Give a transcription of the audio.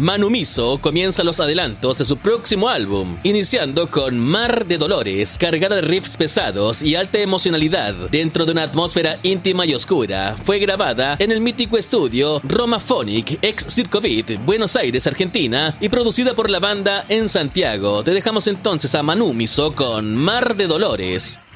Manu Miso comienza los adelantos de su próximo álbum, iniciando con Mar de Dolores, cargada de riffs pesados y alta emocionalidad dentro de una atmósfera íntima y oscura. Fue grabada en el mítico estudio Romaphonic, ex Circovit, Buenos Aires, Argentina, y producida por la banda en Santiago. Te dejamos entonces a Manu Miso con Mar de Dolores.